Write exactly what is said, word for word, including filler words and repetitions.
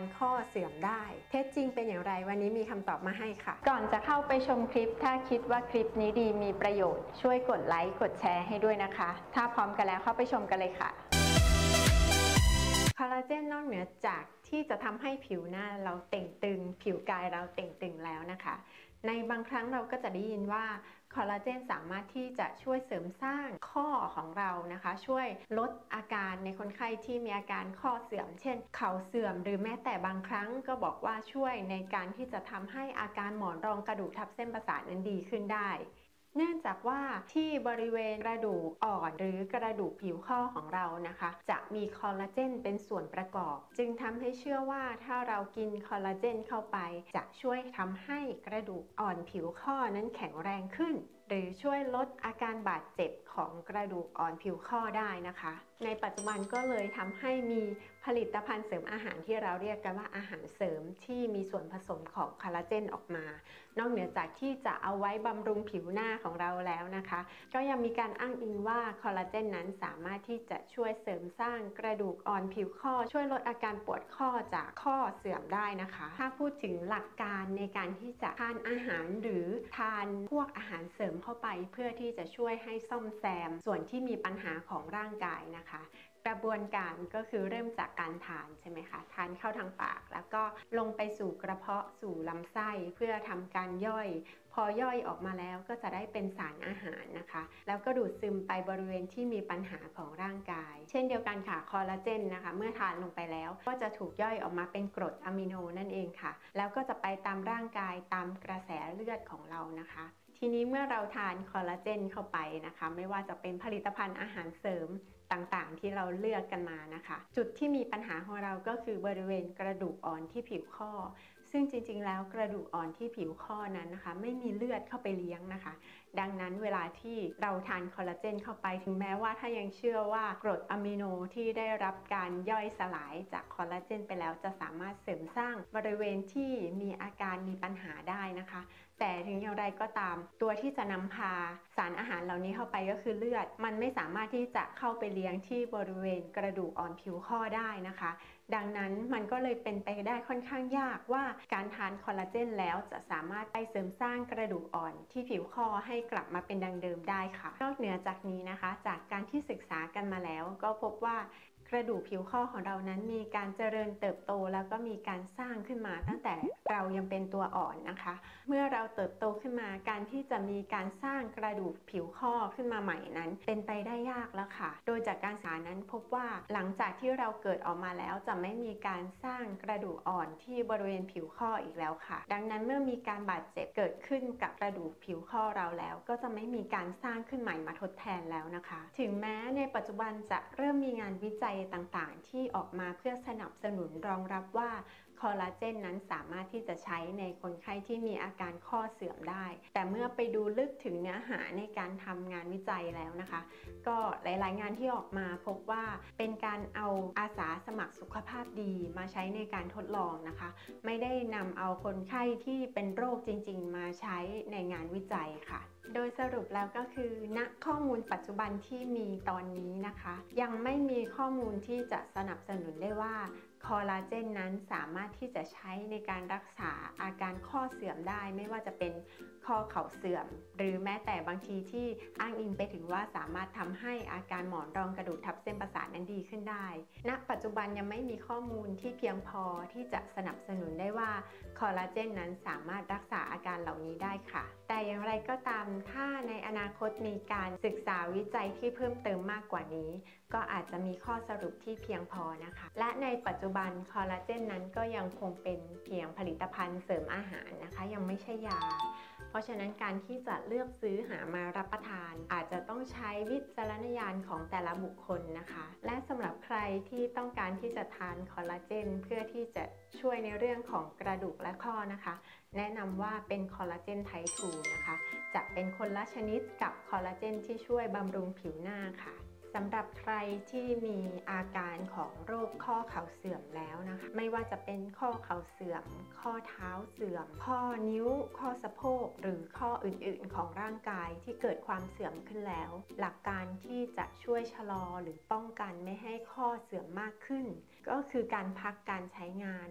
ข้อเสื่อมได้เท็จจริงเป็นอย่างไรวันนี้มีคำตอบมาให้ค่ะก่อนจะเข้าไปชมคลิปถ้าคิดว่าคลิปนี้ดีมีประโยชน์ช่วยกดไลค์กดแชร์ให้ด้วยนะคะถ้าพร้อมกันแล้วเข้าไปชมกันเลยค่ะคอลลาเจนนอกเหนือจากที่จะทำให้ผิวหน้าเราเต่งตึงผิวกายเราเต่งตึงแล้วนะคะในบางครั้งเราก็จะได้ยินว่าคอลลาเจนสามารถที่จะช่วยเสริมสร้างข้อของเรานะคะช่วยลดอาการในคนไข้ที่มีอาการข้อเสื่อมเช่นเข่าเสื่อมหรือแม้แต่บางครั้งก็บอกว่าช่วยในการที่จะทำให้อาการหมอนรองกระดูกทับเส้นประสาทนั้นดีขึ้นได้เนื่องจากว่าที่บริเวณกระดูกอ่อนหรือกระดูกผิวข้อของเรานะคะจะมีคอลลาเจนเป็นส่วนประกอบจึงทำให้เชื่อว่าถ้าเรากินคอลลาเจนเข้าไปจะช่วยทำให้กระดูกอ่อนผิวข้อนั้นแข็งแรงขึ้นหรือช่วยลดอาการบาดเจ็บของกระดูกอ่อนผิวข้อได้นะคะในปัจจุบันก็เลยทำให้มีผลิตภัณฑ์เสริมอาหารที่เราเรียกกันว่าอาหารเสริมที่มีส่วนผสมของคอลลาเจนออกมานอกเหนือจากที่จะเอาไว้บำรุงผิวหน้าของเราแล้วนะคะก็ยังมีการอ้างอิงว่าคอลลาเจนนั้นสามารถที่จะช่วยเสริมสร้างกระดูกอ่อนผิวข้อช่วยลดอาการปวดข้อจากข้อเสื่อมได้นะคะถ้าพูดถึงหลักการในการที่จะทานอาหารหรือทานพวกอาหารเสริมเข้าไปเพื่อที่จะช่วยให้ซ่อมแซมส่วนที่มีปัญหาของร่างกายนะคะกระบวนการก็คือเริ่มจากการทานใช่ไหมคะทานเข้าทางปากแล้วก็ลงไปสู่กระเพาะสู่ลำไส้เพื่อทำการย่อยพอย่อยออกมาแล้วก็จะได้เป็นสารอาหารนะคะแล้วก็ดูดซึมไปบริเวณที่มีปัญหาของร่างกายเช่นเดียวกันค่ะคอลลาเจนนะคะเมื่อทานลงไปแล้วก็จะถูกย่อยออกมาเป็นกรดอะมิโนนั่นเองค่ะแล้วก็จะไปตามร่างกายตามกระแสเลือดของเรานะคะทีนี้เมื่อเราทานคอลลาเจนเข้าไปนะคะไม่ว่าจะเป็นผลิตภัณฑ์อาหารเสริมต่างๆที่เราเลือกกันมานะคะจุดที่มีปัญหาของเราก็คือบริเวณกระดูกอ่อนที่ผิวข้อซึ่งจริงๆแล้วกระดูกอ่อนที่ผิวข้อนั้นนะคะไม่มีเลือดเข้าไปเลี้ยงนะคะดังนั้นเวลาที่เราทานคอลลาเจนเข้าไปถึงแม้ว่าถ้ายังเชื่อว่ากรดอะมิโนที่ได้รับการย่อยสลายจากคอลลาเจนไปแล้วจะสามารถเสริมสร้างบริเวณที่มีอาการมีปัญหาได้นะคะแต่ถึงอย่างไรก็ตามตัวที่จะนำพาสารอาหารเหล่านี้เข้าไปก็คือเลือดมันไม่สามารถที่จะเข้าไปเลี้ยงที่บริเวณกระดูกอ่อนผิวข้อได้นะคะดังนั้นมันก็เลยเป็นไปได้ค่อนข้างยากว่าการทานคอลลาเจนแล้วจะสามารถไปเสริมสร้างกระดูกอ่อนที่ผิวข้อให้กลับมาเป็นดังเดิมได้ค่ะนอกเหนือจากนี้นะคะจากการที่ศึกษากันมาแล้วก็พบว่ากระดูกผิวข้อของเรานั้นมีการเจริญเติบโตแล้วก็มีการสร้างขึ้นมาตั้งแต่เรายังเป็นตัวอ่อนนะคะเมื่อเราเติบโตขึ้นมาการที่จะมีการสร้างกระดูกผิวข้อขึ้นมาใหม่นั้นเป็นไปได้ยากแล้วค่ะโดยจากการศึกษานั้นพบว่าหลังจากที่เราเกิดออกมาแล้วจะไม่มีการสร้างกระดูกอ่อนที่บริเวณผิวข้ออีกแล้วค่ะดังนั้นเมื่อมีการบาดเจ็บเกิดขึ้นกับกระดูกผิวข้อเราแล้วก็จะไม่มีการสร้างขึ้นใหม่มาทดแทนแล้วนะคะถึงแม้ในปัจจุบันจะเริ่มมีงานวิจัยต่างๆที่ออกมาเพื่อสนับสนุนรองรับว่าคอลลาเจนนั้นสามารถที่จะใช้ในคนไข้ที่มีอาการข้อเสื่อมได้แต่เมื่อไปดูลึกถึงเนื้อหาในการทำงานวิจัยแล้วนะคะก็หลายๆงานที่ออกมาพบว่าเป็นการเอาอาสาสมัครสุขภาพดีมาใช้ในการทดลองนะคะไม่ได้นำเอาคนไข้ที่เป็นโรคจริงๆมาใช้ในงานวิจัยค่ะโดยสรุปแล้วก็คือณข้อมูลปัจจุบันที่มีตอนนี้นะคะยังไม่มีข้อมูลที่จะสนับสนุนได้ว่าคอลลาเจนนั้นสามารถที่จะใช้ในการรักษาอาการข้อเสื่อมได้ไม่ว่าจะเป็นข้อเข่าเสื่อมหรือแม้แต่บางทีที่อ้างอิงไปถึงว่าสามารถทำให้อาการหมอนรองกระดูกทับเส้นประสาทนั้นดีขึ้นได้ณปัจจุบันยังไม่มีข้อมูลที่เพียงพอที่จะสนับสนุนได้ว่าคอลลาเจนนั้นสามารถรักษาอาการเหล่านี้ได้ค่ะแต่อย่างไรก็ตามถ้าในอนาคตมีการศึกษาวิจัยที่เพิ่มเติมมากกว่านี้ก็อาจจะมีข้อสรุปที่เพียงพอนะคะและในปัจจุบันคอลลาเจนนั้นก็ยังคงเป็นเพียงผลิตภัณฑ์เสริมอาหารนะคะยังไม่ใช่ยาเพราะฉะนั้นการที่จะเลือกซื้อหามารับประทานอาจจะต้องใช้วิจารณญาณของแต่ละบุคคลนะคะและสำหรับใครที่ต้องการที่จะทานคอลลาเจนเพื่อที่จะช่วยในเรื่องของกระดูกและข้อนะคะแนะนำว่าเป็นคอลลาเจนไทป์ทูนะคะจะเป็นคนละชนิดกับคอลลาเจนที่ช่วยบำรุงผิวหน้าค่ะสำหรับใครที่มีอาการของโรคข้อเข่าเสื่อมแล้วนะคะไม่ว่าจะเป็นข้อเข่าเสื่อมข้อเท้าเสื่อมข้อนิ้วข้อสะโพกหรือข้ออื่นๆของร่างกายที่เกิดความเสื่อมขึ้นแล้วหลักการที่จะช่วยชะลอหรือป้องกันไม่ให้ข้อเสื่อมมากขึ้นก็คือการพักการใช้งาน